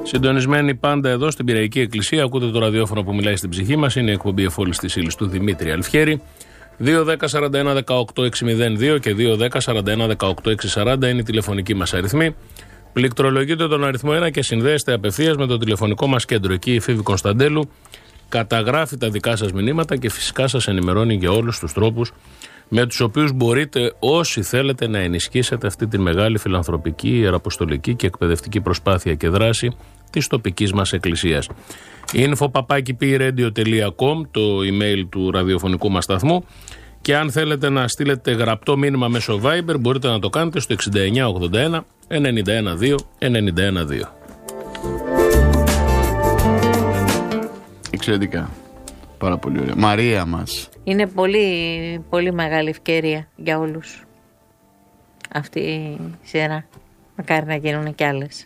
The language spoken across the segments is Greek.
Συντονισμένοι πάντα εδώ στην Πειραϊκή Εκκλησία. Ακούτε το ραδιόφωνο που μιλάει στην ψυχή μας. Είναι η εκπομπή Εφόλης της Ύλης του Δημήτρη Αλφιέρη. 2-10-41-18-602 και 2-10-41-18-640 είναι η τηλεφωνική μας αριθμή. Πληκτρολογείτε τον αριθμό 1 και συνδέεστε απευθείας με το τηλεφωνικό μας κέντρο. Εκεί η Φίβη Κωνσταντέλου καταγράφει τα δικά σας μηνύματα και φυσικά σας ενημερώνει για όλους τους τρόπους με τους οποίους μπορείτε, όσοι θέλετε, να ενισχύσετε αυτή τη μεγάλη φιλανθρωπική, ιεραποστολική και εκπαιδευτική προσπάθεια και δράση της τοπικής μας εκκλησίας. info@pradio.com, το email του ραδιοφωνικού μας σταθμού, και αν θέλετε να στείλετε γραπτό μήνυμα μέσω Viber μπορείτε να το κάνετε στο 6981 912 912. Εξαιρετικά. Πάρα πολύ ωραία. Μαρία μας. Είναι πολύ, πολύ μεγάλη ευκαιρία για όλους αυτή η σειρά. Μακάρι να γίνουν κι άλλες.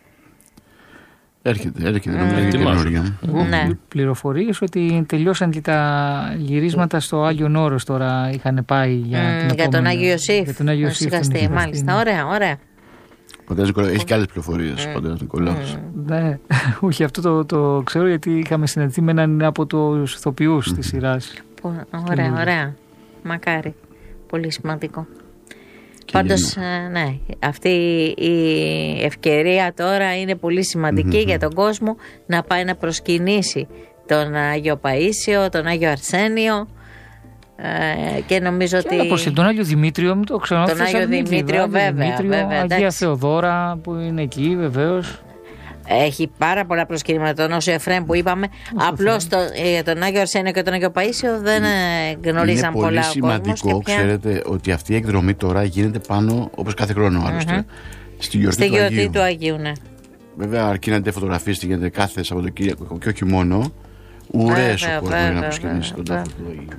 Έρχεται νομίζω καινούργια. Ναι. Πληροφορίες ότι τελειώσαν και τα γυρίσματα στο Άγιον Όρος τώρα είχαν πάει για τον Άγιο Ιωσήφ. Για τον Άγιο Ιωσήφ. Μάλιστα, ωραία. Έχει και άλλες πληροφορίες. Πατέρας Νικολάους. Ναι, όχι, αυτό το ξέρω γιατί είχαμε συναντηθεί με έναν από τους ηθοποιούς της σειράς. Ωραία. Μακάρι. Πολύ σημαντικό. Πάντως, ναι, αυτή η ευκαιρία τώρα είναι πολύ σημαντική για τον κόσμο να πάει να προσκυνήσει τον Άγιο Παΐσιο, τον Άγιο Αρσένιο, και νομίζω ότι... τον Άγιο Δημήτριο, μην το ξέρω. Τον Άγιο Δημήτριο, βέβαια. Αγία Θεοδόρα που είναι εκεί, βεβαίως. Έχει πάρα πολλά προσκυνήματα. Τον Όσο Εφραίμ που είπαμε. Απλώς τον Άγιο Αρσένιο και τον Άγιο Παΐσιο δεν γνωρίζαν πολλά. Είναι πολύ σημαντικό, ξέρετε, ότι αυτή η εκδρομή τώρα γίνεται πάνω, όπως κάθε χρόνο άλλωστε, στη γιορτή του Αγίου. Ναι. Βέβαια, αρκεί να φωτογραφίες, γίνεται κάθε Σαββατοκύριακο και όχι μόνο. Ουρές ο κόσμος για να προσκυνήσει τον τάφο του Αγίου.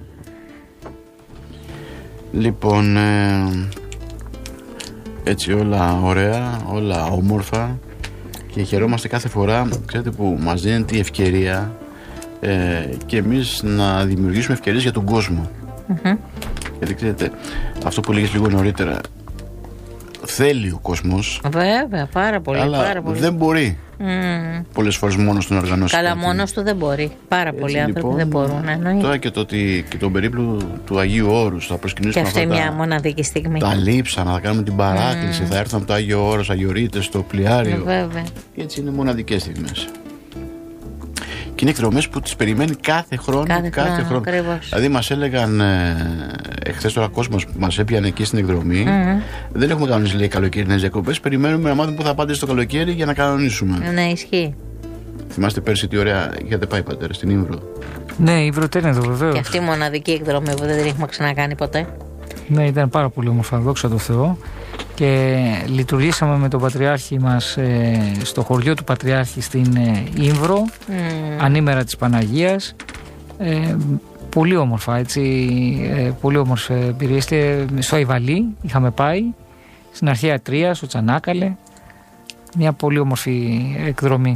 Λοιπόν, έτσι όλα ωραία, όλα όμορφα. Και χαιρόμαστε κάθε φορά, ξέρετε, που μας δίνεται η ευκαιρία και εμείς να δημιουργήσουμε ευκαιρίες για τον κόσμο. Γιατί ξέρετε, αυτό που λέγες λίγο νωρίτερα, θέλει ο κόσμος. Βέβαια, πάρα πολύ. Αλλά δεν μπορεί πολλές φορές μόνος του να οργανώσει. Καλά, μόνος του δεν μπορεί. Πάρα πολλοί άνθρωποι δεν μπορούν. Τώρα και το ότι και τον περίπλου του Αγίου Όρους θα προσκυνήσουμε αυτά. Και αυτή μια μοναδική στιγμή. Τα λείψανα, θα κάνουμε την παράκληση, θα έρθουν από το Άγιο Όρος, αγιορείτες, στο πλοιάριο. Βέβαια. Και έτσι είναι μοναδικές στιγμές. Και είναι εκδρομές που τις περιμένει κάθε χρόνο. Δηλαδή μας έλεγαν εχθές τώρα κόσμος που μας έπιανε εκεί στην εκδρομή, δεν έχουμε κανονίσει, λέει, καλοκαιρινές διακοπές. Περιμένουμε να μάθουμε πού θα πάτε στο καλοκαίρι για να κανονίσουμε. Ναι, ισχύει. Θυμάστε πέρσι τι ωραία είχατε πάει, πατέρα, στην Ήμβρο? Ναι, η Ήμβρο ήταν εδώ, βεβαίως. Και αυτή η μοναδική εκδρομή που δεν την έχουμε ξανακάνει ποτέ. Ναι, ήταν πάρα πολύ όμορφα, δόξα τω Θεώ. Και λειτουργήσαμε με τον Πατριάρχη μας στο χωριό του Πατριάρχη στην Ήμβρο, ανήμερα της Παναγίας. Πολύ όμορφα, έτσι, πολύ όμορφη εμπειρία. Στο Αϊβαλί είχαμε πάει, στην Αρχαία Τρία, στο Τσανάκαλε. Μια πολύ όμορφη εκδρομή.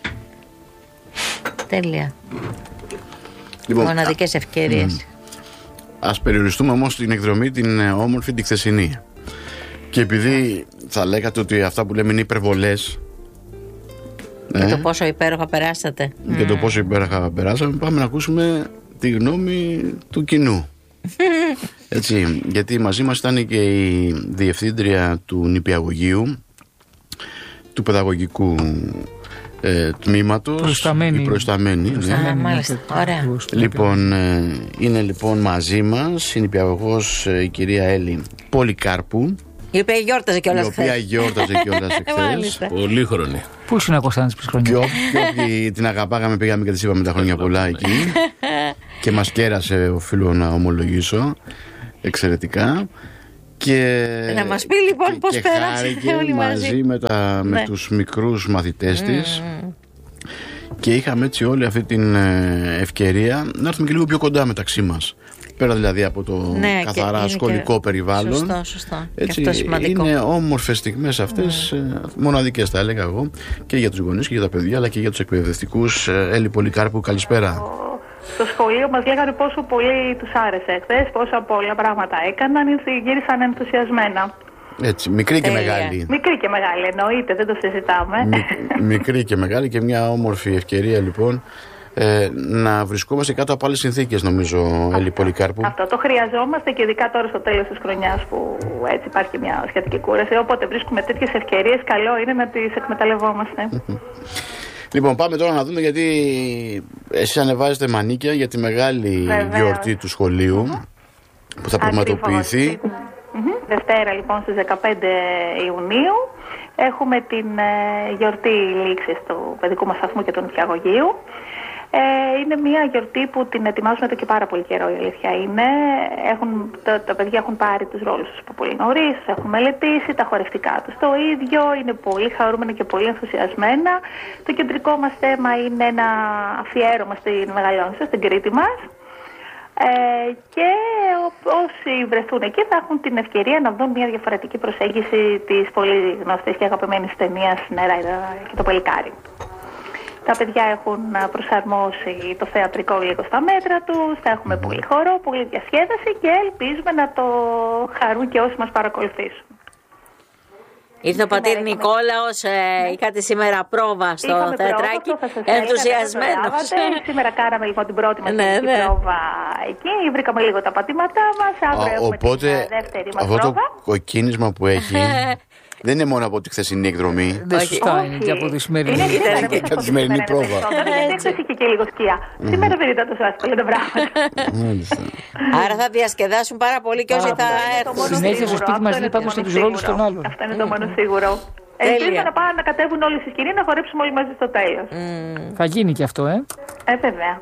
Τέλεια. Λοιπόν, μοναδικές ευκαιρίες. Ας περιοριστούμε όμως στην εκδρομή την όμορφη τη χθεσινή. Και επειδή θα λέγατε ότι αυτά που λέμε είναι υπερβολές, και το πόσο υπέροχα περάσατε. Και το πόσο υπέροχα περάσαμε, πάμε να ακούσουμε τη γνώμη του κοινού. Έτσι, γιατί μαζί μας ήταν και η διευθύντρια του νηπιαγωγείου, του παιδαγωγικού τμήματος, η προϊσταμένη. Μάλιστα, ωραία. Λοιπόν, είναι λοιπόν μαζί μας η νηπιαγωγός η κυρία Έλλη Πολυκάρπου, η οποία γιόρταζε κιόλας εχθές. Πολύχρονη. Πού ήσουν ο Κωνσταντίνος πριν χρόνια? Και όποιοι την αγαπάγαμε πήγαμε και της είπαμε τα χρόνια πολλά εκεί. Και μας κέρασε, οφείλω να ομολογήσω, εξαιρετικά. Και να μας πει λοιπόν πώς πέρασε όλοι μαζί με τους μικρούς μαθητές της. Και είχαμε έτσι όλη αυτή την ευκαιρία να έρθουμε και λίγο πιο κοντά μεταξύ μας. Πέρα δηλαδή από το καθαρά σχολικό περιβάλλον. Σωστό. Έτσι, είναι όμορφες στιγμές αυτές, μοναδικές θα έλεγα εγώ, και για τους γονείς και για τα παιδιά, αλλά και για τους εκπαιδευτικούς. Έλλη Πολυκάρπου, καλησπέρα. Στο σχολείο μας λέγανε πόσο πολύ τους άρεσε χθες, πόσα πολλά πράγματα έκαναν, γύρισαν ενθουσιασμένα. Έτσι, μικρή και μεγάλη. Μικρή και μεγάλη, εννοείται, δεν το συζητάμε. Μικρή και μεγάλη και μια όμορφη ευκαιρία λοιπόν να βρισκόμαστε κάτω από άλλες συνθήκες, νομίζω, Έλλη Πολυκάρπου. Αυτό το χρειαζόμαστε και ειδικά τώρα στο τέλος της χρονιάς που έτσι υπάρχει μια σχετική κούραση. Όποτε βρίσκουμε τέτοιες ευκαιρίες, καλό είναι να τις εκμεταλλευόμαστε. Λοιπόν, πάμε τώρα να δούμε, γιατί εσείς ανεβάζετε μανίκια για τη μεγάλη γιορτή του σχολείου που θα πραγματοποιηθεί. Δευτέρα λοιπόν στις 15 Ιουνίου έχουμε την γιορτή λήξης του παιδικού μας σταθμού και του νηπιαγωγείου. Είναι μια γιορτή που την ετοιμάζουμε εδώ και πάρα πολύ καιρό, η αλήθεια είναι. Τα παιδιά έχουν πάρει τους ρόλους τους από πολύ νωρίς, τους έχουν μελετήσει, τα χορευτικά τους το ίδιο, είναι πολύ χαρούμενα και πολύ ενθουσιασμένα. Το κεντρικό μας θέμα είναι ένα αφιέρωμα στην Μεγαλόνισσα, στην Κρήτη μας. Και όσοι βρεθούν εκεί θα έχουν την ευκαιρία να δουν μια διαφορετική προσέγγιση της πολύ γνωστής και αγαπημένης ταινίας Νερά και το Παλικάρι. Τα παιδιά έχουν προσαρμόσει το θεατρικό λίγο στα μέτρα τους, θα έχουμε πολύ χώρο, πολύ διασκέδαση και ελπίζουμε να το χαρούν και όσοι μας παρακολουθήσουν. Ήρθε ο πατήρ Νικόλαος, είχατε σήμερα πρόβα στο θεατράκι, ενθουσιασμένος. Σήμερα κάναμε λοιπόν την πρώτη μας πρόβα εκεί, βρήκαμε λίγο τα πατήματά μας, αύριο έχουμε την δεύτερη μας πρόβα. Αυτό το κοκκίνισμα που έχει δεν είναι μόνο από τη χθεσινή εκδρομή. Δεν σωστά, είναι και από τη σημερινή. Είναι και από τη σημερινή πρόβα. Έτσι είχε και λίγο σκιά. Σήμερα δεν ήταν τόσο άσχολο τα πράγματα. Άρα θα διασκεδάσουν πάρα πολύ και όσοι θα έρθουν. Συνέχεια στο σπίτι μας λέει πάντως τους ρόλους των άλλων. Αυτό είναι το μόνο σίγουρο. Ελπίζω να πάνε να κατέβουν όλοι στη σκηνή να χορέψουμε όλοι μαζί στο τέλος. Θα γίνει και αυτό, βέβαια.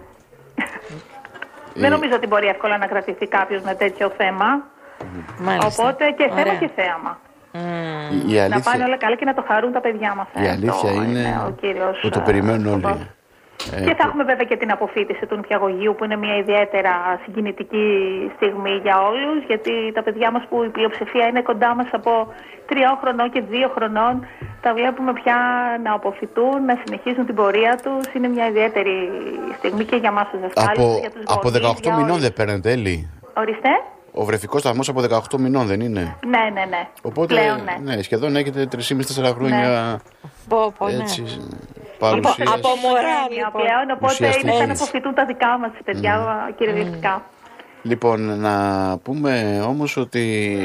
Δεν νομίζω ότι μπορεί εύκολα να κρατηθεί κάποιος με τέτοιο θέμα. Οπότε και θέμα και θέαμα. Να πάνε όλα καλά και να το χαρούν τα παιδιά μας. Η αλήθεια είναι που το περιμένουν όλοι. Και θα έχουμε βέβαια και την αποφοίτηση του νηπιαγωγείου, που είναι μια ιδιαίτερα συγκινητική στιγμή για όλους, γιατί τα παιδιά μας, που η πλειοψηφία είναι κοντά μας από 3 χρονών και 2 χρονών, τα βλέπουμε πια να αποφοιτούν, να συνεχίζουν την πορεία τους. Είναι μια ιδιαίτερη στιγμή και για μας τους δασκάλους, για τους γονείς. Από 18 μηνών δεν παίρνετε, Έλλη? Ορίστε. Ο βρεφικός σταθμός από 18 μηνών δεν είναι? Ναι. Οπότε πλέον, ναι, σχεδόν έχετε 3,5-4 χρόνια έτσι, παρουσίαση. Από μωρά πλέον, οπότε είναι σαν να αποφοιτούν τα δικά μας παιδιά κυριολεκτικά. Λοιπόν, να πούμε όμως ότι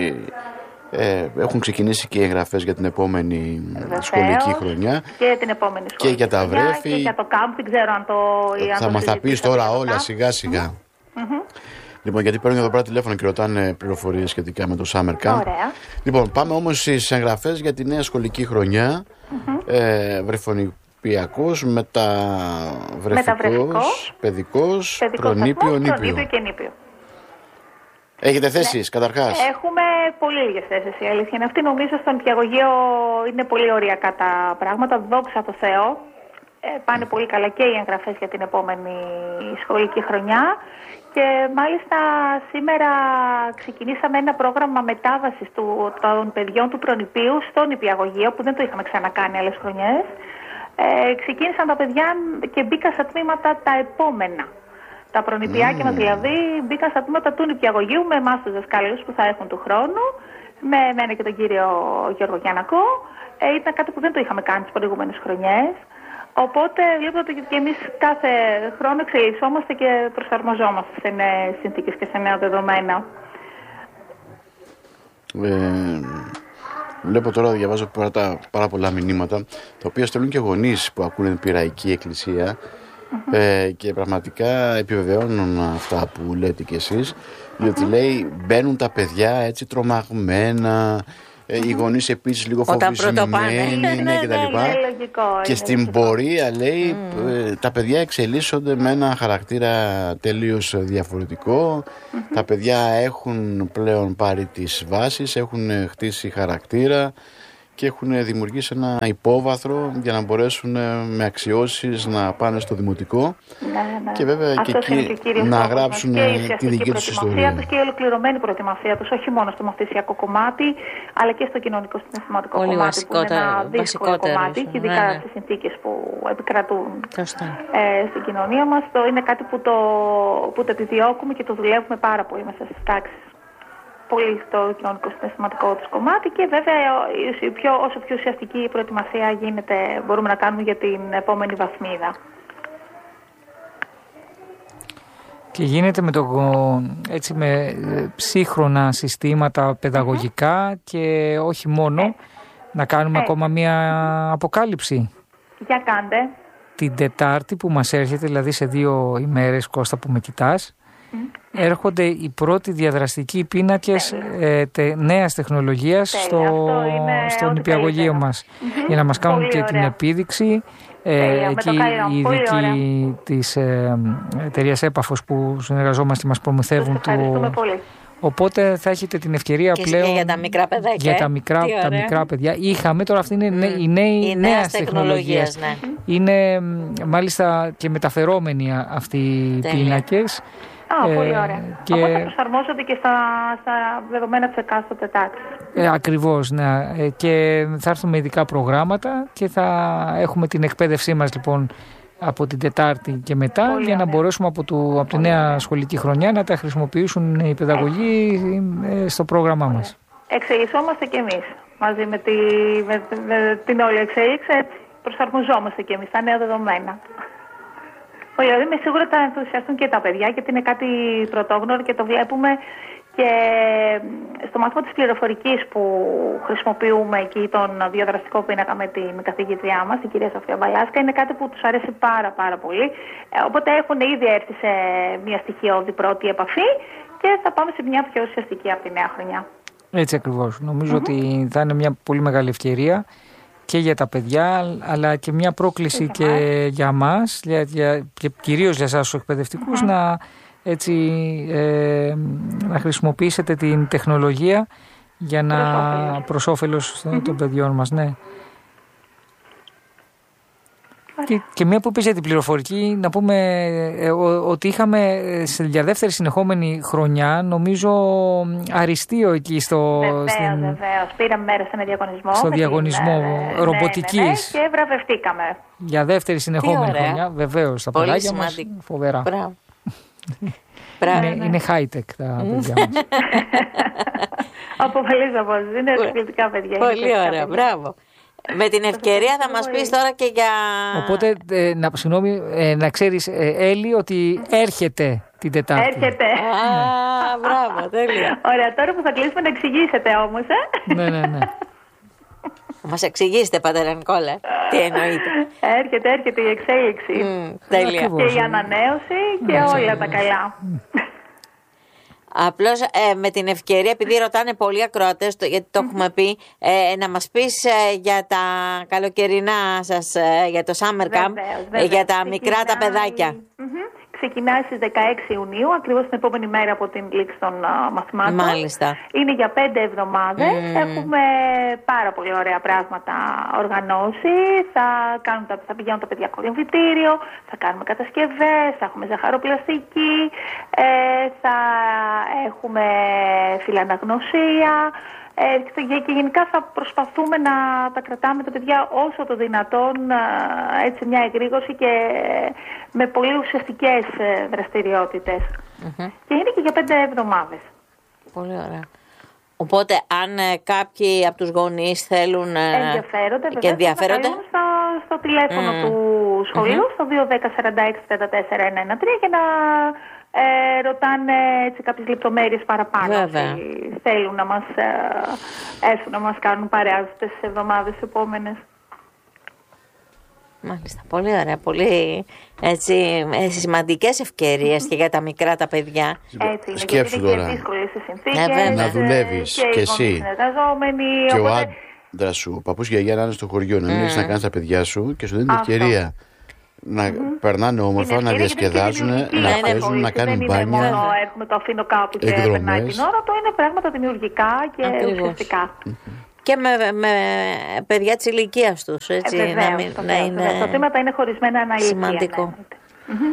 έχουν ξεκινήσει και οι εγγραφές για την επόμενη σχολική χρονιά. Και την επόμενη σχολική και για τα βρέφη. Και για το κάμπ, δεν ξέρω αν το... Θα μας τα πεις τώρα όλα σιγά σιγά. Λοιπόν, γιατί παίρνουν εδώ πέρα τηλέφωνο και ρωτάνε πληροφορίες σχετικά με το Summer Camp. Ωραία. Λοιπόν, πάμε όμως στις εγγραφές για τη νέα σχολική χρονιά. Βρεφονιπιακός, μεταβρεφικός, παιδικός, προνήπιο, νήπιο. Και νήπιο. Έχετε θέσεις, καταρχάς? Έχουμε πολύ λίγες θέσεις, η αλήθεια είναι αυτή. Νομίζω στον νηπιαγωγείο είναι πολύ ωριακά τα πράγματα. Δόξα τω Θεώ. Πάνε πολύ καλά και οι εγγραφές για την επόμενη σχολική χρονιά. Και μάλιστα σήμερα ξεκινήσαμε ένα πρόγραμμα μετάβασης των παιδιών του προνηπίου στο νηπιαγωγείο, που δεν το είχαμε ξανακάνει άλλες χρονιές. Ξεκίνησαν τα παιδιά και μπήκαν στα τμήματα τα επόμενα. Τα προνηπιάκια μας δηλαδή μπήκαν στα τμήματα του νηπιαγωγείου με εμάς τους δασκάλους που θα έχουν του χρόνου, με εμένα και τον κύριο Γιώργο Γιαννακό. Ήταν κάτι που δεν το είχαμε κάνει τις προηγούμενες χρονιές. Οπότε βλέπετε ότι και εμείς κάθε χρόνο εξελισσόμαστε και προσαρμοζόμαστε σε νέες συνθήκες και σε νέα δεδομένα. Βλέπω τώρα, διαβάζω πάρα πολλά μηνύματα, τα οποία στέλνουν και γονείς που ακούνε την Πειραϊκή Εκκλησία και πραγματικά επιβεβαιώνουν αυτά που λέτε κι εσείς, διότι λέει μπαίνουν τα παιδιά έτσι τρομαγμένα, οι γονείς επίσης λίγο φοβισμένοι και τα λοιπά. Και στην πορεία λέει τα παιδιά εξελίσσονται με ένα χαρακτήρα τελείως διαφορετικό. Τα παιδιά έχουν πλέον πάρει τις βάσεις, έχουν χτίσει χαρακτήρα και έχουν δημιουργήσει ένα υπόβαθρο για να μπορέσουν με αξιώσεις να πάνε στο δημοτικό και βέβαια και εκεί να γράψουν τη δική τους ιστορία. Και η ολοκληρωμένη προετοιμασία τους, όχι μόνο στο μαθησιακό κομμάτι, αλλά και στο κοινωνικό συναισθηματικό κομμάτι, που είναι ένα δύσκολο κομμάτι, και ειδικά στις συνθήκες που επικρατούν στην κοινωνία μας. Είναι κάτι που το επιδιώκουμε και το δουλεύουμε πάρα πολύ μέσα στις τάξεις. πολύ στο κοινωνικό συναισθηματικό τους κομμάτι και βέβαια όσο πιο ουσιαστική η προετοιμασία γίνεται, μπορούμε να κάνουμε για την επόμενη βαθμίδα. Και γίνεται με σύγχρονα συστήματα παιδαγωγικά και όχι μόνο. Να κάνουμε ακόμα μία αποκάλυψη. Για κάντε. Την Τετάρτη που μας έρχεται, δηλαδή σε 2 ημέρες, Κώστα, που με κοιτάς, έρχονται οι πρώτοι διαδραστικοί πίνακες νέας τεχνολογίας στο νηπιαγωγείο μας. Για να μας κάνουν και την επίδειξη. Εκεί οι ειδικοί της εταιρείας Έπαφος που συνεργαζόμαστε μας προμηθεύουν Οπότε θα έχετε την ευκαιρία και πλέον για τα μικρά παιδάκια. Για τα μικρά παιδιά. Είχαμε, τώρα αυτή είναι η νέη νέας τεχνολογίας. Ναι. Είναι μάλιστα και μεταφερόμενοι αυτοί οι πίνακες. Πολύ ωραία. Και... Οπότε προσαρμόζονται και στα δεδομένα της εκάστοτε τάξης. Ακριβώς, ναι. Και θα έρθουμε ειδικά προγράμματα και θα έχουμε την εκπαίδευσή μας λοιπόν από την Τετάρτη και μετά για να μπορέσουμε από τη νέα σχολική χρονιά να τα χρησιμοποιήσουν οι παιδαγωγοί στο πρόγραμμά μας. Εξελισσόμαστε και εμείς μαζί με την όλη εξέλιξη, έτσι προσαρμοζόμαστε και εμείς στα νέα δεδομένα. Δηλαδή είμαι σίγουρα ότι θα ενθουσιαστούν και τα παιδιά γιατί είναι κάτι πρωτόγνωρο και το βλέπουμε και στο μάθημα της πληροφορικής που χρησιμοποιούμε εκεί τον διαδραστικό πίνακα με την καθηγήτριά μας, την κυρία Σοφία Μπαλάσκα, είναι κάτι που τους αρέσει πάρα πολύ. Οπότε έχουν ήδη έρθει σε μια στοιχειώδη πρώτη επαφή και θα πάμε σε μια πιο ουσιαστική από τη νέα χρονιά. Έτσι ακριβώς. Νομίζω ότι θα είναι μια πολύ μεγάλη ευκαιρία και για τα παιδιά, αλλά και μια πρόκληση και για μας, και κυρίως για εσάς τους εκπαιδευτικούς, να χρησιμοποιήσετε την τεχνολογία για να προς όφελος των παιδιών μας. Ναι. Και μια που πεις για την πληροφορική, να πούμε ότι είχαμε για δεύτερη συνεχόμενη χρονιά, νομίζω, αριστείο εκεί Βεβαίως. Πήραμε μέρος σε ένα διαγωνισμό. Στο διαγωνισμό ρομποτικής. Και βραβευτήκαμε. Για δεύτερη συνεχόμενη χρονιά, βεβαίως. Τα παιδάκια μας φοβερά. Είναι high-tech τα παιδιά μας. Από πολλές απόψεις. Είναι εξαιρετικά παιδιά. Πολύ ωραία, μπράβο. Με την ευκαιρία θα μας πεις τώρα και για... Οπότε, να ξέρεις, Έλλη, ότι έρχεται την Τετάρτη. Έρχεται. Μπράβο, τέλεια. Ωραία, τώρα που θα κλείσουμε να εξηγήσετε όμως, Ναι. Μας εξηγήσετε, πατέρα Νικόλα, τι εννοείτε. Έρχεται η εξέλιξη. Τέλεια. Και η ανανέωση και όλα τα καλά. Απλώς με την ευκαιρία, επειδή ρωτάνε πολλοί ακροατές, γιατί το έχουμε πει, να μας πεις για τα καλοκαιρινά σας, για το Summer Camp, για τα μικρά τα παιδάκια. Ξεκινάει στις 16 Ιουνίου, ακριβώς την επόμενη μέρα από την λήξη των μαθημάτων. Μάλιστα. Είναι για 5 εβδομάδες. Έχουμε πάρα πολύ ωραία πράγματα οργανώσει. Θα πηγαίνουν τα παιδιά κολυμβητήριο, θα κάνουμε κατασκευές, θα έχουμε ζαχαροπλαστική, θα έχουμε φιλαναγνωσία. Και γενικά θα προσπαθούμε να τα κρατάμε τα παιδιά όσο το δυνατόν, έτσι, μια εγρήγορση και με πολύ ουσιαστικές δραστηριότητες. Και είναι και για 5 εβδομάδες. Πολύ ωραία. Οπότε αν κάποιοι από τους γονείς θέλουν και ενδιαφέρονται, θα στο τηλέφωνο του σχολείου, στο 210-46-34-113 για να ρωτάνε έτσι κάποιες λεπτομέρειες παραπάνω. Θέλουν να μας έρθουν να μας κάνουν παρέα αυτές τις εβδομάδες επόμενες. Μάλιστα, πολύ ωραία, πολύ έτσι, σημαντικές ευκαιρίες και για τα μικρά τα παιδιά. Έτσι, σκέψου τώρα, να δουλεύεις και εσύ και ο άντρας σου, ο παππούς και η γιαγιά να είναι στο χωριό, να μην έχεις να κάνεις τα παιδιά σου και σου δίνει την ευκαιρία να περνάνε όμορφα, να διασκεδάζουν, να παίζουν, να κάνουν μπάνια. Δεν είναι μόνο έχουμε το αφήνω κάπου και περνάει την ώρα του, είναι πράγματα δημιουργικά και ουσιαστικά. Και με παιδιά της ηλικίας τους, έτσι, να είναι... Τα θέματα είναι χωρισμένα ανά ηλικία. Σημαντικό.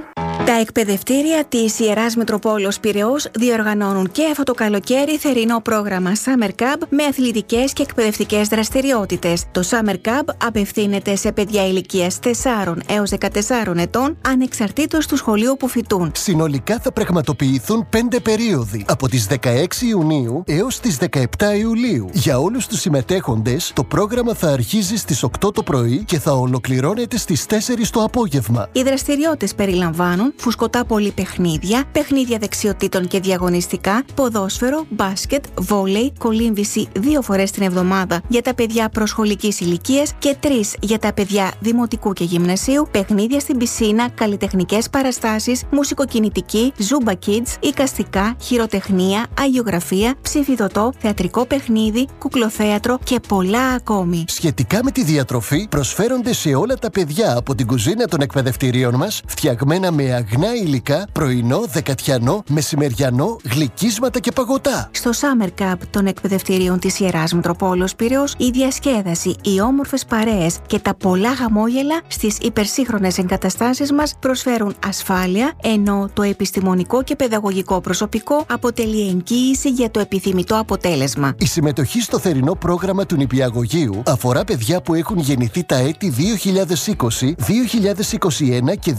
Τα εκπαιδευτήρια της Ιεράς Μητροπόλεως Πειραιώς διοργανώνουν και αυτό το καλοκαίρι θερινό πρόγραμμα Summer Camp με αθλητικές και εκπαιδευτικές δραστηριότητες. Το Summer Camp απευθύνεται σε παιδιά ηλικίας 4 έως 14 ετών, ανεξαρτήτως του σχολείου που φοιτούν. Συνολικά θα πραγματοποιηθούν 5 περίοδοι, από τις 16 Ιουνίου έως τις 17 Ιουλίου. Για όλους τους συμμετέχοντες, το πρόγραμμα θα αρχίζει στις 8 το πρωί και θα ολοκληρώνεται στις 4 το απόγευμα. Οι δραστηριότητες περιλαμβάνουν φουσκωτά πολυπαιχνίδια, παιχνίδια δεξιοτήτων και διαγωνιστικά, ποδόσφαιρο, μπάσκετ, βόλεϊ, κολύμβηση 2 φορές την εβδομάδα για τα παιδιά προσχολικής ηλικίας και 3 για τα παιδιά δημοτικού και γυμνασίου, παιχνίδια στην πισίνα, καλλιτεχνικές παραστάσεις, μουσικοκινητική, Zumba Kids, εικαστικά, χειροτεχνία, αγιογραφία, ψηφιδωτό, θεατρικό παιχνίδι, κουκλοθέατρο και πολλά ακόμη. Σχετικά με τη διατροφή, προσφέρονται σε όλα τα παιδιά από την κουζίνα των εκπαιδευτηρίων μας, φτιαγμένα με αγνά υλικά, πρωινό, δεκατιανό, μεσημεριανό, γλυκίσματα και παγωτά. Στο Summer Camp των εκπαιδευτηρίων της Ιεράς Μητροπόλεως Πειραιώς, η διασκέδαση, οι όμορφες παρέες και τα πολλά χαμόγελα στις υπερσύγχρονες εγκαταστάσεις μας προσφέρουν ασφάλεια, ενώ το επιστημονικό και παιδαγωγικό προσωπικό αποτελεί εγγύηση για το επιθυμητό αποτέλεσμα. Η συμμετοχή στο θερινό πρόγραμμα του νηπιαγωγείου αφορά παιδιά που έχουν γεννηθεί τα έτη 2020, 2021 και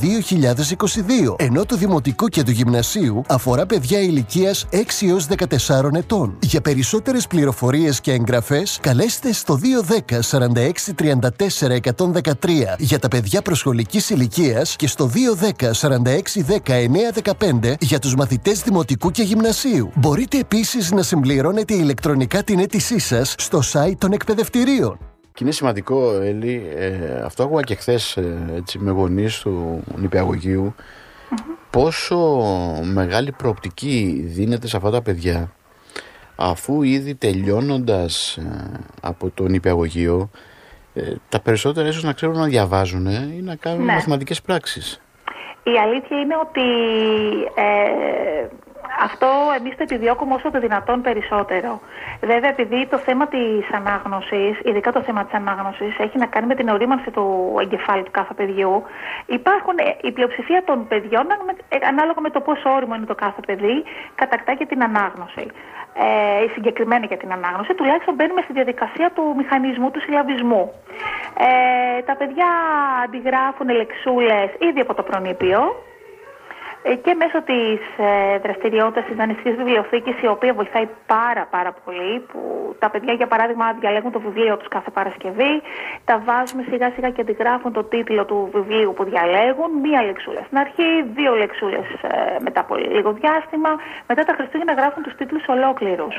2022, ενώ το δημοτικό και του γυμνασίου αφορά παιδιά ηλικίας 6 έως 14 ετών. Για περισσότερες πληροφορίες και εγγραφές, καλέστε στο 210 46 34 113 για τα παιδιά προσχολικής ηλικίας και στο 210 46 19 15 για τους μαθητές δημοτικού και γυμνασίου. Μπορείτε επίσης να συμπληρώνετε ηλεκτρονικά την αίτησή σας στο site των εκπαιδευτηρίων. Και είναι σημαντικό, Έλλη, αυτό άκουγα και χθες με γονείς του νηπιαγωγείου, πόσο μεγάλη προοπτική δίνεται σε αυτά τα παιδιά, αφού ήδη τελειώνοντας από το νηπιαγωγείο, τα περισσότερα ίσως να ξέρουν να διαβάζουν ή να κάνουν μαθηματικές πράξεις. Η αλήθεια είναι ότι αυτό εμείς το επιδιώκουμε όσο το δυνατόν περισσότερο. Βέβαια, επειδή το θέμα της ανάγνωσης, ειδικά το θέμα της ανάγνωσης, έχει να κάνει με την ορίμανση του εγκεφάλου του κάθε παιδιού, υπάρχουν η πλειοψηφία των παιδιών, ανάλογα με το πόσο όριμο είναι το κάθε παιδί, κατακτά και την ανάγνωση. Συγκεκριμένα για την ανάγνωση, τουλάχιστον μπαίνουμε στη διαδικασία του μηχανισμού, του συλλαβισμού. Τα παιδιά αντιγράφουν λεξούλες ήδη από το προνήπιο και μέσω της δραστηριότητας της δανειστικής βιβλιοθήκης, η οποία βοηθάει πάρα πολύ, που τα παιδιά για παράδειγμα διαλέγουν το βιβλίο τους κάθε Παρασκευή, τα βάζουμε σιγά σιγά και αντιγράφουν το τίτλο του βιβλίου που διαλέγουν, 1 λεξούλα στην αρχή, 2 λεξούλες μετά από λίγο διάστημα, μετά τα Χριστούγεννα γράφουν τους τίτλους ολόκληρους.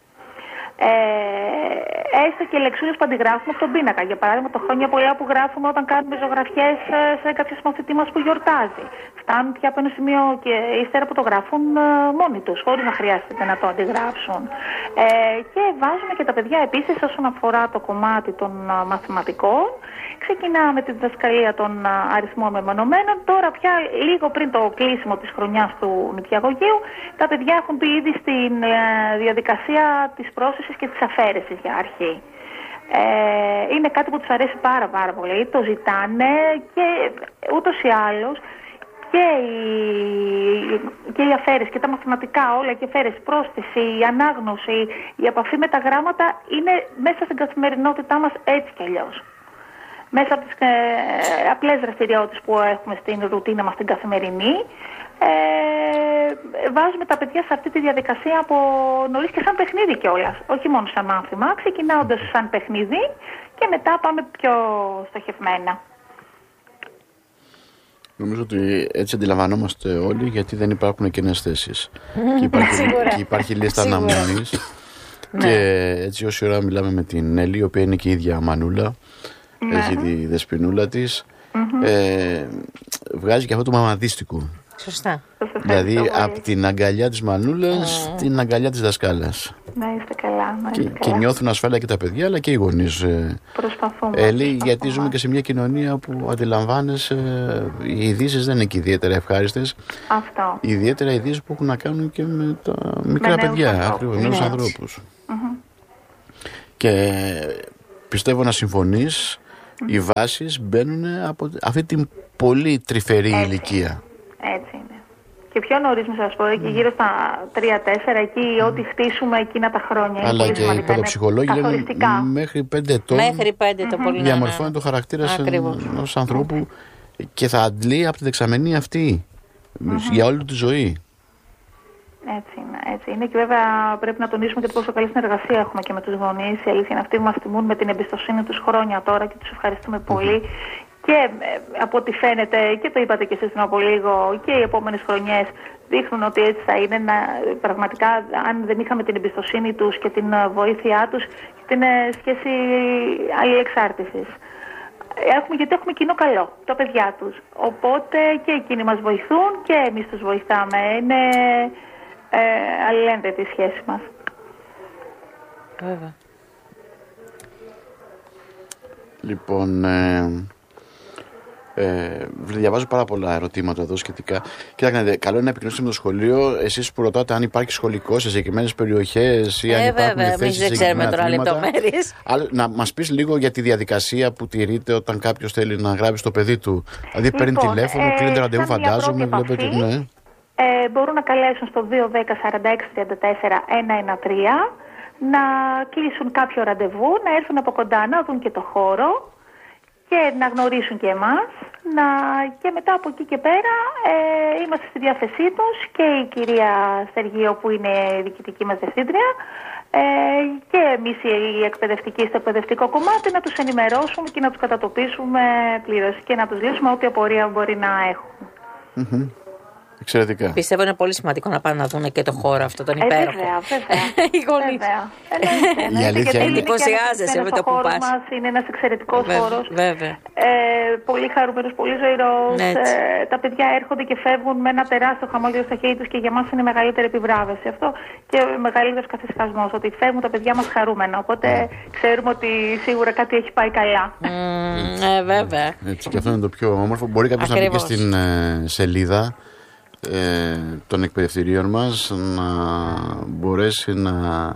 Έστω και λεξούλες που αντιγράφουμε από τον πίνακα. Για παράδειγμα, το χρόνια πολλά που γράφουμε όταν κάνουμε ζωγραφιές σε κάποιο μαθητή μας που γιορτάζει. Φτάνουν πια από ένα σημείο και ύστερα που το γράφουν μόνοι τους, χωρίς να χρειάζεται να το αντιγράψουν. Και βάζουμε και τα παιδιά επίσης όσον αφορά το κομμάτι των μαθηματικών. Ξεκινάμε τη διδασκαλία των αριθμών μεμονωμένων. Τώρα πια λίγο πριν το κλείσιμο της χρονιάς του νηπιαγωγείου, τα παιδιά έχουν μπει ήδη στην διαδικασία της πρόσθεσης και της αφαίρεσης για αρχή. Είναι κάτι που τους αρέσει πάρα πολύ, το ζητάνε και ούτως ή άλλως και η αφαίρεση και τα μαθηματικά όλα, και η αφαίρεση, η πρόσθεση, η ανάγνωση, η επαφή με τα γράμματα είναι μέσα στην καθημερινότητά μας έτσι κι αλλιώς. Μέσα από τις απλές δραστηριότητες που έχουμε στην ρουτίνα μας την καθημερινή, βάζουμε τα παιδιά σε αυτή τη διαδικασία από νωρίς και σαν παιχνίδι κιόλας, όχι μόνο σαν μάθημα, ξεκινώντας σαν παιχνίδι και μετά πάμε πιο στοχευμένα. Νομίζω ότι έτσι αντιλαμβανόμαστε όλοι, γιατί δεν υπάρχουν κενές θέσεις. Και υπάρχει λίστα αναμονής. Και έτσι όση ώρα μιλάμε με την Έλλη, η οποία είναι και η ίδια μανούλα, έχει τη δεσποινούλα της, βγάζει και αυτό το μαμαδίστικο. Σωστά. Δηλαδή από την αγκαλιά της μανούλας στην αγκαλιά της δασκάλας. Να είστε καλά. Και νιώθουν ασφάλεια και τα παιδιά αλλά και οι γονείς. Προσπαθούμε. Γιατί ζούμε και σε μια κοινωνία που αντιλαμβάνεσαι, οι ειδήσεις δεν είναι και ιδιαίτερα ευχάριστες. Αυτό. Ιδιαίτερα ειδήσεις που έχουν να κάνουν και με τα μικρά παιδιά, ακριβώς, νέους ανθρώπους. Και πιστεύω να συμφωνείς, οι βάσεις μπαίνουν από αυτή την πολύ τρυφερή ηλικία. Έτσι είναι. Και πιο νωρίς, να σας πω, εκεί γύρω στα 3-4, εκεί ό,τι χτίσουμε εκείνα τα χρόνια. Αλλά και οι παιδοψυχολόγοι λένε μέχρι 5 ετών. Μέχρι 5 το πολύ. Διαμορφώνει το χαρακτήρα ενός ανθρώπου και θα αντλεί από τη δεξαμενή αυτή για όλη τη ζωή. Έτσι είναι. Και βέβαια πρέπει να τονίσουμε και πόσο καλή συνεργασία έχουμε και με τους γονείς. Η αλήθεια είναι αυτοί που μας τιμούν με την εμπιστοσύνη τους χρόνια τώρα και τους ευχαριστούμε πολύ. Και από ό,τι φαίνεται, και το είπατε και εσείς πριν από λίγο, και οι επόμενες χρονιές δείχνουν ότι έτσι θα είναι. Πραγματικά, αν δεν είχαμε την εμπιστοσύνη τους και την βοήθειά τους και την σχέση αλληλεξάρτησης. Γιατί έχουμε κοινό καλό, τα παιδιά τους. Οπότε και εκείνοι μας βοηθούν και εμείς τους βοηθάμε. Είναι αλληλένδετη η σχέση μας. Βέβαια. Λοιπόν, διαβάζω πάρα πολλά ερωτήματα εδώ σχετικά. Κοιτάξτε, καλό είναι να επικοινωνήσετε με το σχολείο. Εσείς που ρωτάτε αν υπάρχει σχολικό σε συγκεκριμένες περιοχές ή αν υπάρχουν θέσεις σε συγκεκριμένα τμήματα. Να μας πεις λίγο για τη διαδικασία που τηρείται όταν κάποιος θέλει να γράψει το παιδί του. Δηλαδή παίρνει τηλέφωνο, κλείνεται ραντεβού, φαντάζομαι. Βλέπετε, ναι. Μπορούν να καλέσουν στο 210 46 34 113, να κλείσουν κάποιο ραντεβού, να έρθουν από κοντά να δουν και το χώρο και να γνωρίσουν και εμάς. Και μετά από εκεί και πέρα είμαστε στη διάθεσή τους και η κυρία Στεργείο που είναι η διοικητική μας διευθύντρια και εμείς οι εκπαιδευτικοί στο εκπαιδευτικό κομμάτι να τους ενημερώσουμε και να τους κατατοπίσουμε πλήρως και να τους λύσουμε ό,τι απορία μπορεί να έχουν. Εξαιρετικά. Πιστεύω είναι πολύ σημαντικό να πάνε να δουν και το χώρο αυτό, τον υπέροχο. Βέβαια. Οι γονείς. Η αλήθεια είναι. Εντυπωσιάζεσαι με το που πας. Μας είναι ένας εξαιρετικός χώρος. Βέβαια. Πολύ χαρούμενος, πολύ ζωηρός. Τα παιδιά έρχονται και φεύγουν με ένα τεράστιο χαμόγελο στα χέρια τους και για μας είναι μεγαλύτερη επιβράβευση αυτό και μεγαλύτερος καθησυχασμός. Ότι φεύγουν τα παιδιά μας χαρούμενα. Οπότε ξέρουμε ότι σίγουρα κάτι έχει πάει καλά. Βέβαια. Έτσι, και αυτό είναι το πιο όμορφο. Μπορεί κάποιος να μπει και στην σελίδα των εκπαιδευτηρίων μας, να μπορέσει να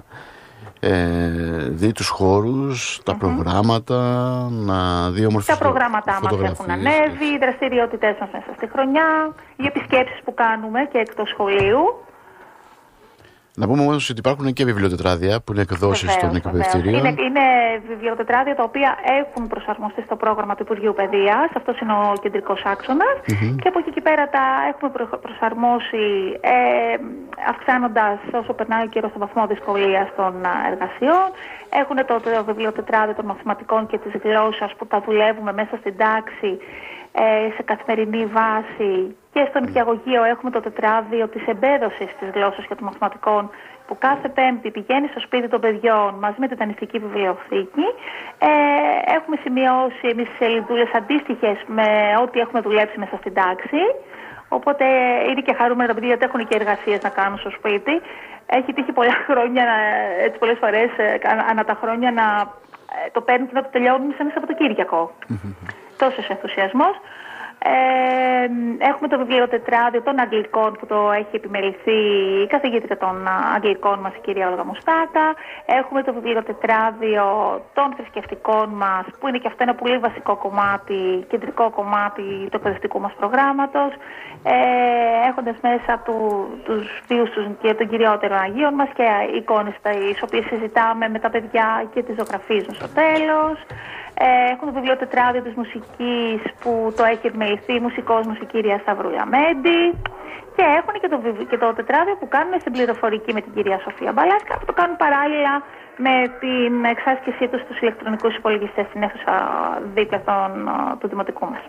δει τους χώρους, τα προγράμματα, να δει όμορφες τα προγράμματά μας έχουν ανέβει, οι δραστηριότητες μας μέσα στη χρονιά, οι επισκέψεις που κάνουμε και εκτός σχολείου. Να πούμε όμως ότι υπάρχουν και βιβλιοτετράδια που είναι εκδόσεις των εκπαιδευτηρίων. Είναι βιβλιοτετράδια τα οποία έχουν προσαρμοστεί στο πρόγραμμα του Υπουργείου Παιδείας. Αυτός είναι ο κεντρικός άξονας. Και από εκεί και πέρα τα έχουμε προσαρμόσει αυξάνοντας όσο περνάει ο καιρός στο βαθμό δυσκολίας των εργασιών. Έχουν το βιβλιοτετράδιο των μαθηματικών και της γλώσσας που τα δουλεύουμε μέσα στην τάξη σε καθημερινή βάση. Και στο νηπιαγωγείο έχουμε το τετράδιο της εμπέδωσης της γλώσσας και των μαθηματικών που κάθε Πέμπτη πηγαίνει στο σπίτι των παιδιών μαζί με την δανειστική βιβλιοθήκη. Έχουμε σημειώσει εμείς σελίδουλες αντίστοιχες με ό,τι έχουμε δουλέψει μέσα στην τάξη. Οπότε είναι και χαρούμενα τα παιδιά γιατί έχουν και εργασίες να κάνουν στο σπίτι. Έχει τύχει πολλά χρόνια, έτσι πολλές φορές ανά τα χρόνια να το παίρνουν και να το τελειώνουν σε ένα Σαββατοκύριακο. Τόσος ενθουσιασμός. Έχουμε το βιβλιοτετράδιο των Αγγλικών που το έχει επιμεληθεί η καθηγήτρια των Αγγλικών μας, η κυρία Όλγα Μουστάκα. Έχουμε το βιβλιοτετράδιο των θρησκευτικών μας που είναι και αυτό ένα πολύ βασικό κομμάτι, κεντρικό κομμάτι του εκπαιδευτικού μας προγράμματος. Έχοντας μέσα τους βίους και των κυριότερων Αγίων μας και εικόνες τις οποίες συζητάμε με τα παιδιά και τις ζωγραφίζουν στο τέλος. Έχουν το βιβλιοτετράδιο της μουσικής που το έχει επιμεληθεί η μουσικός μας η κυρία Σταυρούλα Μέντη. Και έχουν και το τετράδιο που κάνουν στην πληροφορική με την κυρία Σοφία Μπαλάσκα, που το κάνουν παράλληλα με την εξάσκησή τους στους ηλεκτρονικούς υπολογιστές στην αίθουσα δίπλα του δημοτικού μας.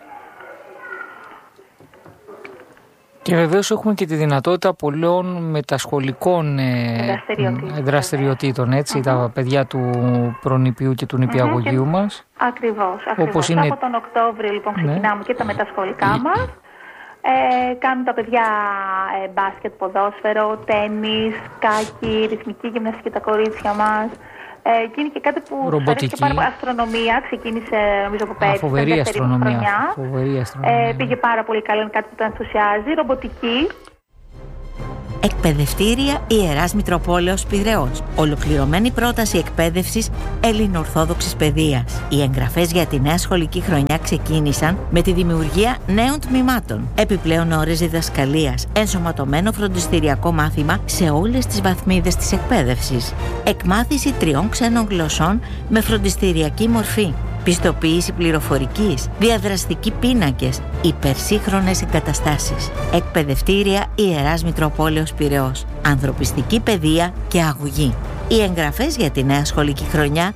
Και βεβαίως έχουμε και τη δυνατότητα πολλών μετασχολικών δραστηριοτήτων, έτσι, τα παιδιά του προνηπίου και του νηπιαγωγείου μας. Ακριβώς. Όπως είναι... Από τον Οκτώβριο λοιπόν ξεκινάμε και τα μετασχολικά μας. Κάνουν τα παιδιά μπάσκετ, ποδόσφαιρο, τένις, σκάκι, ρυθμική γυμναστική τα κορίτσια μας. Και είναι και κάτι που αρέσει και πάρα πολύ. Αστρονομία ξεκίνησε νομίζω από πέρυσι. Φοβερή αστρονομία. Πήγε πάρα πολύ καλά, είναι κάτι που το ενθουσιάζει. Ρομποτική. Εκπαιδευτήρια Ιεράς Μητροπόλεως Πειραιώς. Ολοκληρωμένη πρόταση εκπαίδευσης ελληνοορθόδοξης παιδείας. Οι εγγραφές για τη νέα σχολική χρονιά ξεκίνησαν με τη δημιουργία νέων τμήματων. Επιπλέον ώρες διδασκαλίας. Ενσωματωμένο φροντιστηριακό μάθημα σε όλες τις βαθμίδες της εκπαίδευσης. Εκμάθηση 3 ξένων γλωσσών με φροντιστηριακή μορφή. Πιστοποίηση πληροφορικής, διαδραστικοί πίνακες, υπερσύγχρονες εγκαταστάσεις. Εκπαιδευτήρια Ιεράς Μητροπόλεως Πειραιώς. Ανθρωπιστική παιδεία και αγωγή. Οι εγγραφές για τη νέα σχολική χρονιά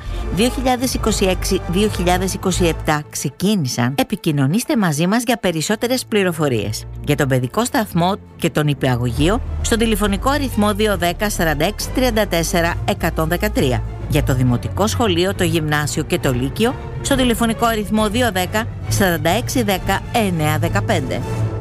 2026-2027 ξεκίνησαν. Επικοινωνήστε μαζί μας για περισσότερες πληροφορίες. Για τον παιδικό σταθμό και τον υπηαγωγείο στο τηλεφωνικό αριθμό 210 46 34 113. Για το Δημοτικό Σχολείο, το Γυμνάσιο και το Λύκειο στο τηλεφωνικό αριθμό 210 46 10 915.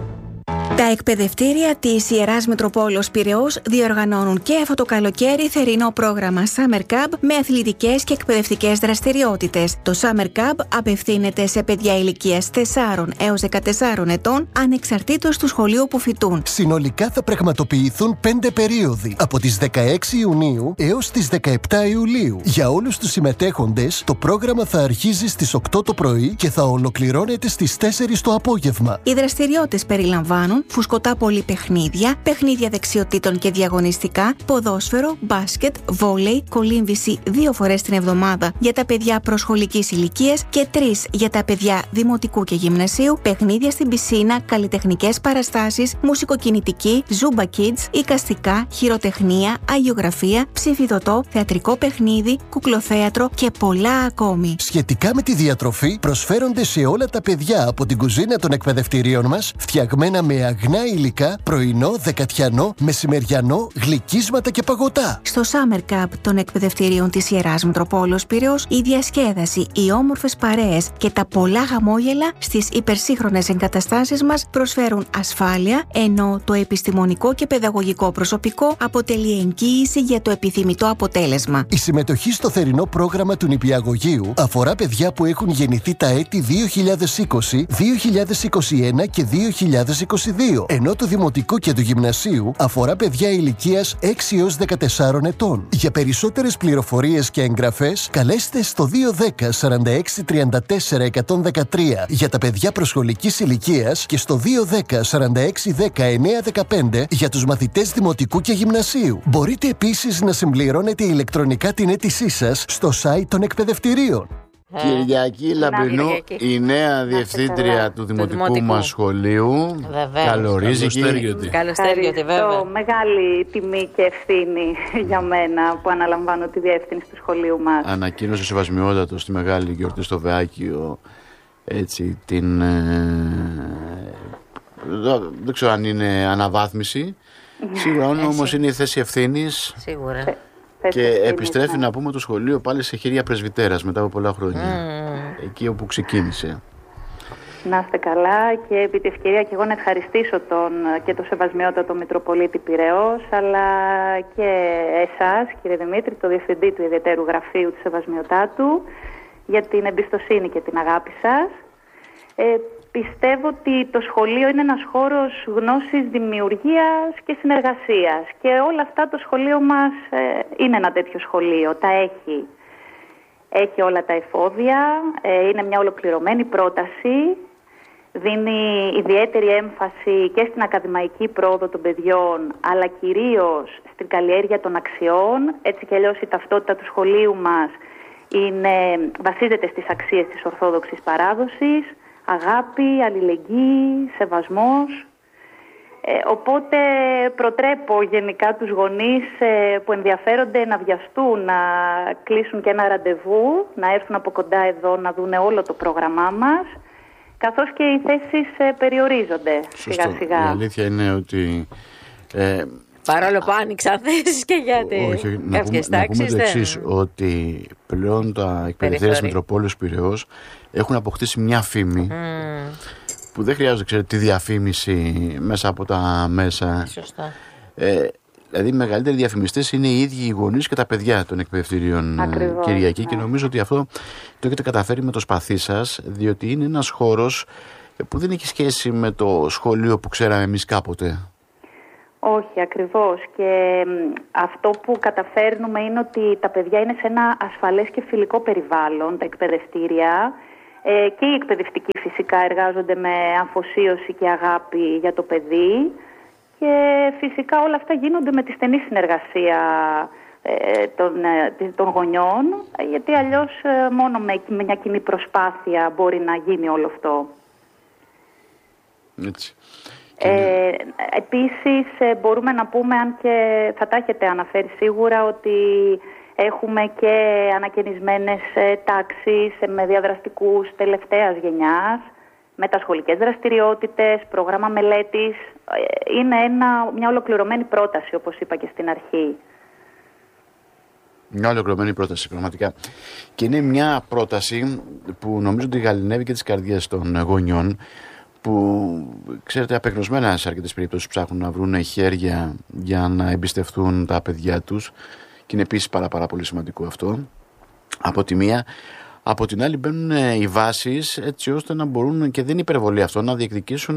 Τα εκπαιδευτήρια της Ιεράς Μητροπόλεως Πειραιώς διοργανώνουν και αυτό το καλοκαίρι θερινό πρόγραμμα Summer Camp με αθλητικές και εκπαιδευτικές δραστηριότητες. Το Summer Camp απευθύνεται σε παιδιά ηλικίας 4 έως 14 ετών, ανεξαρτήτως του σχολείου που φοιτούν. Συνολικά θα πραγματοποιηθούν 5 περίοδοι, από τις 16 Ιουνίου έως τις 17 Ιουλίου. Για όλους τους συμμετέχοντες, το πρόγραμμα θα αρχίζει στις 8 το πρωί και θα ολοκληρώνεται στις 4 το απόγευμα. Οι δραστηριότητες περιλαμβάνουν φουσκωτά πολυπαιχνίδια, παιχνίδια δεξιοτήτων και διαγωνιστικά, ποδόσφαιρο, μπάσκετ, βόλεϊ, κολύμβηση 2 φορές την εβδομάδα για τα παιδιά προσχολικής ηλικίας και 3 για τα παιδιά δημοτικού και γυμνασίου, παιχνίδια στην πισίνα, καλλιτεχνικές παραστάσεις, μουσικοκινητική, Zumba Kids, εικαστικά, χειροτεχνία, αγιογραφία, ψηφιδωτό, θεατρικό παιχνίδι, κουκλοθέατρο και πολλά ακόμη. Σχετικά με τη διατροφή, προσφέρονται σε όλα τα παιδιά από την κουζίνα των εκπαιδευτηρίων μας φτιαγμένα με αγνά υλικά, πρωινό, δεκατιανό, μεσημεριανό, γλυκίσματα και παγωτά. Στο Summer Camp των εκπαιδευτηρίων της Ιεράς Μητροπόλεως Πειραιώς, η διασκέδαση, οι όμορφες παρέες και τα πολλά χαμόγελα στις υπερσύγχρονες εγκαταστάσεις μας προσφέρουν ασφάλεια, ενώ το επιστημονικό και παιδαγωγικό προσωπικό αποτελεί εγγύηση για το επιθυμητό αποτέλεσμα. Η συμμετοχή στο θερινό πρόγραμμα του νηπιαγωγείου αφορά παιδιά που έχουν γεννηθεί τα έτη 2020, 2021 και 2022, ενώ το Δημοτικό και του Γυμνασίου αφορά παιδιά ηλικίας 6 έως 14 ετών. Για περισσότερες πληροφορίες και εγγραφές, καλέστε στο 210 46 34 113 για τα παιδιά προσχολικής ηλικίας και στο 210 46 10 915 για τους μαθητές Δημοτικού και Γυμνασίου. Μπορείτε επίσης να συμπληρώνετε ηλεκτρονικά την αίτησή σας στο site των εκπαιδευτηρίων. Κυριακή Λαμπρινού, η νέα διευθύντρια του δημοτικού μας σχολείου. Καλορίζικη. Καλωστέριωτη, βέβαια. Μεγάλη τιμή και ευθύνη για μένα που αναλαμβάνω τη διεύθυνση του σχολείου μας. Ανακοίνωσε σεβασμιότατο στη μεγάλη γιορτή στο Βεάκιο, έτσι την... δεν ξέρω αν είναι αναβάθμιση. Σίγουρα όμως είναι η θέση ευθύνης. Σίγουρα. Και επιστρέφει να πούμε το σχολείο πάλι σε χέρια πρεσβυτέρας μετά από πολλά χρόνια. Εκεί όπου ξεκίνησε. Να είστε καλά και επί τη ευκαιρία και εγώ να ευχαριστήσω και το σεβασμιότατο Μητροπολίτη Πειραιώς, αλλά και εσάς κύριε Δημήτρη, το Διευθυντή του Ιδιαιτέρου Γραφείου του Σεβασμιωτάτου, για την εμπιστοσύνη και την αγάπη σας. Πιστεύω ότι το σχολείο είναι ένας χώρος γνώσης, δημιουργίας και συνεργασίας και όλα αυτά το σχολείο μας είναι ένα τέτοιο σχολείο, τα έχει. Έχει όλα τα εφόδια, είναι μια ολοκληρωμένη πρόταση, δίνει ιδιαίτερη έμφαση και στην ακαδημαϊκή πρόοδο των παιδιών, αλλά κυρίως στην καλλιέργεια των αξιών. Έτσι κι αλλιώς η ταυτότητα του σχολείου μας βασίζεται στις αξίες της ορθόδοξης παράδοσης, αγάπη, αλληλεγγύη, σεβασμός. Οπότε προτρέπω γενικά τους γονείς που ενδιαφέρονται να βιαστούν, να κλείσουν και ένα ραντεβού, να έρθουν από κοντά εδώ να δούνε όλο το πρόγραμμά μας, καθώς και οι θέσεις περιορίζονται σιγά σιγά. Η αλήθεια είναι ότι... παρόλο που άνοιξαν θέσεις και γιατί κάποιες να πούμε τάξεις το εξής, ότι πλέον τα εκπαιδευτήρια της Μητροπόλεως Πειραιώς έχουν αποκτήσει μια φήμη που δεν χρειάζεται, ξέρετε, τη διαφήμιση μέσα από τα μέσα. Σωστά. Δηλαδή οι μεγαλύτεροι διαφημιστές είναι οι ίδιοι οι γονείς και τα παιδιά των εκπαιδευτηρίων. Ακριβώς, Κυριακή, και νομίζω ότι αυτό το έχετε καταφέρει με το σπαθί σας, διότι είναι ένας χώρος που δεν έχει σχέση με το σχολείο που ξέραμε εμείς κάποτε. Όχι, ακριβώς. Και αυτό που καταφέρνουμε είναι ότι τα παιδιά είναι σε ένα ασφαλές και φιλικό περιβάλλον, τα εκπαιδευτήρια, και οι εκπαιδευτικοί φυσικά εργάζονται με αφοσίωση και αγάπη για το παιδί και φυσικά όλα αυτά γίνονται με τη στενή συνεργασία των γονιών, γιατί αλλιώς μόνο με μια κοινή προσπάθεια μπορεί να γίνει όλο αυτό. Έτσι. Επίσης μπορούμε να πούμε, αν και θα τα έχετε αναφέρει σίγουρα, ότι έχουμε και ανακαινισμένες τάξεις με διαδραστικούς τελευταίας γενιάς, μετασχολικές δραστηριότητες, πρόγραμμα μελέτης. Είναι μια ολοκληρωμένη πρόταση, όπως είπα και στην αρχή. Μια ολοκληρωμένη πρόταση, πραγματικά. Και είναι μια πρόταση που νομίζω ότι γαληνεύει και τις καρδιές των γονιών, που ξέρετε απεγνωσμένα σε αρκετές περιπτώσεις ψάχνουν να βρουν χέρια για να εμπιστευτούν τα παιδιά τους, και είναι επίσης πάρα πολύ σημαντικό αυτό από τη μία. Από την άλλη μπαίνουν οι βάσεις έτσι ώστε να μπορούν, και δεν είναι υπερβολή αυτό, να διεκδικήσουν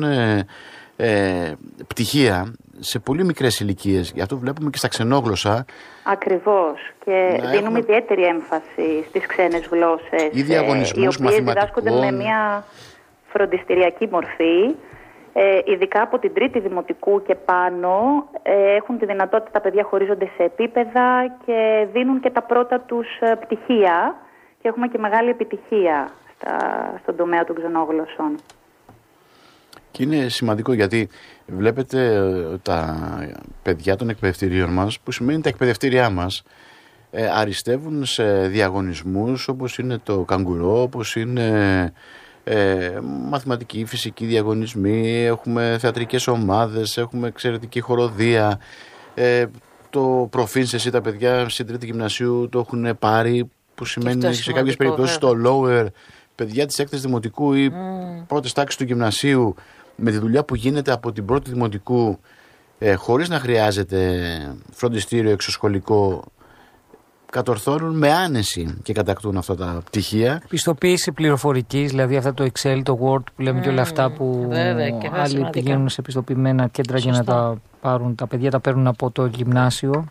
πτυχία σε πολύ μικρές ηλικίες. Γι' αυτό βλέπουμε και στα ξενόγλωσσα. Ακριβώς. Και δίνουμε ιδιαίτερη έμφαση στις ξένες γλώσσες, ή διαγωνισμούς οι οποίες διδάσκονται με μια φροντιστηριακή μορφή. Ειδικά από την τρίτη δημοτικού και πάνω έχουν τη δυνατότητα, τα παιδιά χωρίζονται σε επίπεδα και δίνουν και τα πρώτα τους πτυχία, και έχουμε και μεγάλη επιτυχία στον τομέα των ξενόγλωσσων. Και είναι σημαντικό γιατί βλέπετε τα παιδιά των εκπαιδευτηρίων μας, που σημαίνει τα εκπαιδευτήριά μας, αριστεύουν σε διαγωνισμούς όπως είναι το καγκουρό, όπως είναι μαθηματική, φυσική διαγωνισμοί, έχουμε θεατρικές ομάδες, έχουμε εξαιρετική χοροδία. Το προφήνς, εσύ τα παιδιά στην τρίτη γυμνασίου το έχουν πάρει, που σημαίνει σε κάποιες περιπτώσεις το lower, παιδιά της έκτης δημοτικού ή πρώτης τάξης του γυμνασίου, με τη δουλειά που γίνεται από την πρώτη δημοτικού, χωρίς να χρειάζεται φροντιστήριο εξωσχολικό, κατορθώνουν με άνεση και κατακτούν αυτά τα πτυχία. Πιστοποίηση πληροφορικής, δηλαδή αυτά το Excel, το Word που λέμε και όλα αυτά που άλλοι πηγαίνουν σε πιστοποιημένα κέντρα για να τα πάρουν. Τα παιδιά τα παίρνουν από το γυμνάσιο.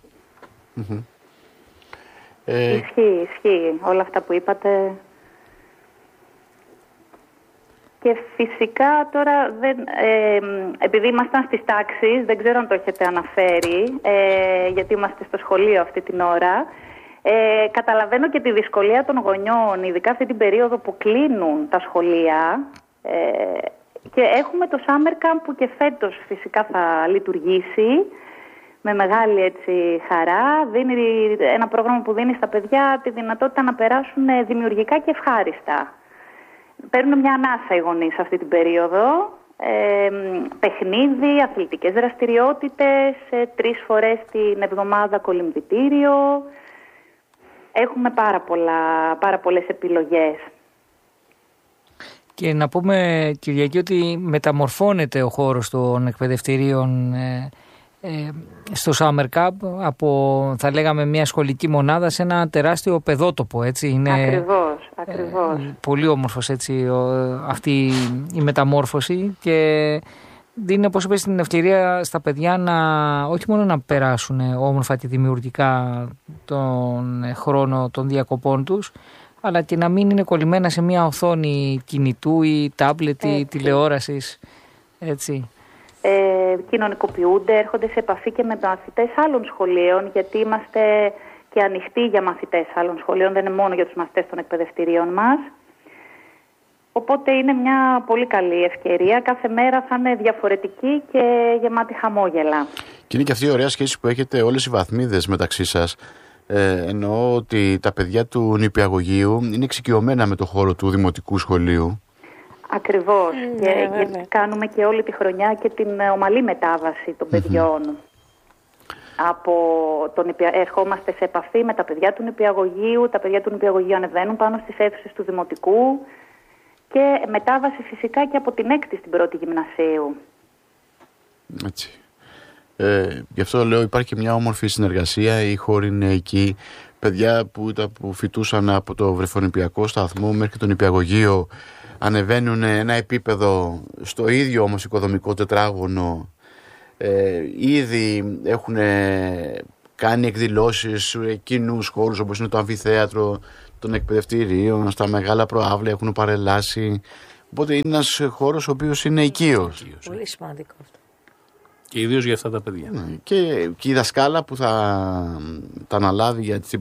Ισχύει όλα αυτά που είπατε. Και φυσικά τώρα, επειδή ήμασταν στις τάξεις, δεν ξέρω αν το έχετε αναφέρει, γιατί είμαστε στο σχολείο αυτή την ώρα, καταλαβαίνω και τη δυσκολία των γονιών, ειδικά αυτή την περίοδο που κλείνουν τα σχολεία, και έχουμε το Summer Camp που και φέτος φυσικά θα λειτουργήσει με μεγάλη χαρά. Δίνει ένα πρόγραμμα που δίνει στα παιδιά τη δυνατότητα να περάσουν δημιουργικά και ευχάριστα. Παίρνουν μια ανάσα οι γονείς αυτή την περίοδο. Παιχνίδι, αθλητικές δραστηριότητες, 3 φορές την εβδομάδα κολυμβητήριο. Έχουμε πάρα πολλές επιλογές. Και να πούμε, Κυριακή, ότι μεταμορφώνεται ο χώρος των εκπαιδευτηρίων στο Summer Cup από, θα λέγαμε, μια σχολική μονάδα σε ένα τεράστιο παιδότοπο, έτσι. Είναι ακριβώς. Πολύ όμορφος έτσι αυτή η μεταμόρφωση, και δίνει, όπως είπες, την ευκαιρία στα παιδιά όχι μόνο να περάσουν όμορφα και δημιουργικά τον χρόνο των διακοπών τους, αλλά και να μην είναι κολλημένα σε μια οθόνη κινητού ή τάμπλετ ή τηλεόρασης, έτσι. Κοινωνικοποιούνται, έρχονται σε επαφή και με μαθητές άλλων σχολείων, γιατί είμαστε και ανοιχτοί για μαθητές άλλων σχολείων, δεν είναι μόνο για τους μαθητές των εκπαιδευτηρίων μας. Οπότε είναι μια πολύ καλή ευκαιρία. Κάθε μέρα θα είναι διαφορετική και γεμάτη χαμόγελα. Και είναι και αυτή η ωραία σχέση που έχετε όλες οι βαθμίδες μεταξύ σας. Εννοώ ότι τα παιδιά του νηπιαγωγείου είναι εξοικειωμένα με το χώρο του δημοτικού σχολείου. Ακριβώς. Και κάνουμε και όλη τη χρονιά και την ομαλή μετάβαση των παιδιών. Ερχόμαστε σε επαφή με τα παιδιά του νηπιαγωγείου. Τα παιδιά του νηπιαγωγείου ανεβαίνουν πάνω στις αίθουσες του δημοτικού. Και μετάβαση φυσικά και από την 6η στην 1η γυμνασίου. Έτσι. Γι' αυτό λέω, υπάρχει και μια όμορφη συνεργασία. Οι χώροι είναι εκεί. Παιδιά που φοιτούσαν από το βρεφονηπιακό σταθμό μέχρι το νηπιαγωγείο ανεβαίνουν ένα επίπεδο στο ίδιο όμως οικοδομικό τετράγωνο Ήδη έχουν κάνει εκδηλώσεις κοινούς χώρους όπως είναι το αμφιθέατρο των εκπαιδευτηρίων, στα μεγάλα προάβλια έχουν παρελάσει. Οπότε είναι ένας χώρος ο οποίος είναι οικείος. Πολύ σημαντικό αυτό. Και ιδίως για αυτά τα παιδιά. Και η δασκάλα που θα τα αναλάβει για την